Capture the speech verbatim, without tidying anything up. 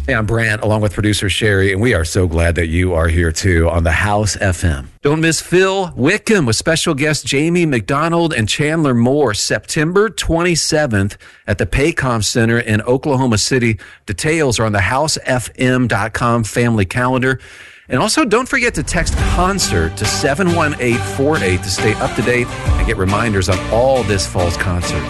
Hey, I'm Brant, along with producer Sherry, and we are so glad that you are here too on the House F M. Don't miss Phil Wickham with special guests Jamie McDonald and Chandler Moore, September twenty-seventh at the Paycom Center in Oklahoma City. Details are on the house f m dot com family calendar. And also, don't forget to text CONCERT to seven one eight four eight to stay up to date and get reminders on all this fall's concerts.